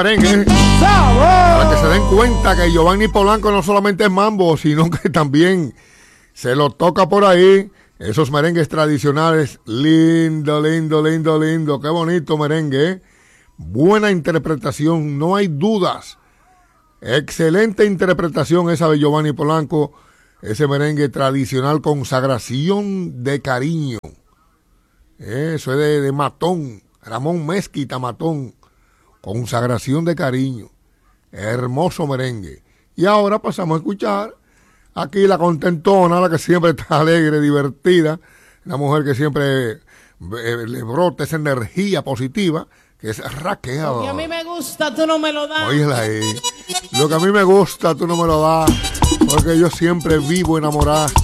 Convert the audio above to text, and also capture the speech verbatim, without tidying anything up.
merengue. Para que se den cuenta que Giovanni Polanco no solamente es mambo, sino que también se lo toca por ahí. Esos merengues tradicionales, lindo, lindo, lindo, lindo. Qué bonito merengue, ¿eh? Buena interpretación, no hay dudas. Excelente interpretación esa de Giovanni Polanco. Ese merengue tradicional, Consagración de Cariño. Eso es de, de Matón, Ramón Mezquita Matón. Consagración de Cariño. Hermoso merengue. Y ahora pasamos a escuchar aquí la contentona, la que siempre está alegre, divertida. Una mujer que siempre eh, le brota esa energía positiva, que es Raquel. Lo que a mí me gusta, tú no me lo das. Óyela ahí. Lo que a mí me gusta, tú no me lo das. Porque yo siempre vivo enamorada.